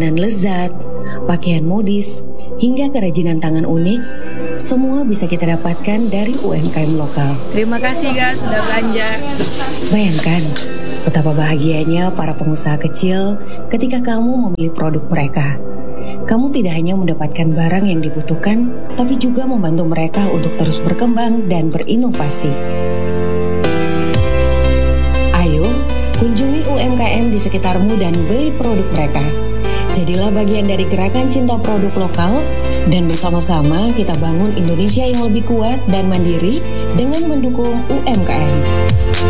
makanan lezat, pakaian modis, hingga kerajinan tangan unik, semua bisa kita dapatkan dari UMKM lokal. Terima kasih Kak sudah belanja. Bayangkan betapa bahagianya para pengusaha kecil ketika kamu memilih produk mereka. Kamu tidak hanya mendapatkan barang yang dibutuhkan, tapi juga membantu mereka untuk terus berkembang dan berinovasi. Ayo, kunjungi UMKM di sekitarmu dan beli produk mereka. Jadilah bagian dari gerakan cinta produk lokal, dan bersama-sama kita bangun Indonesia yang lebih kuat dan mandiri dengan mendukung UMKM.